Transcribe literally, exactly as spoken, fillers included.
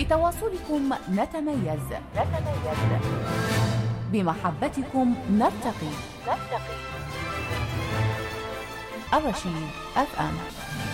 بتواصلكم نتميز. نتميز بمحبتكم نرتقي. نرتقي. الرشيد اف ام.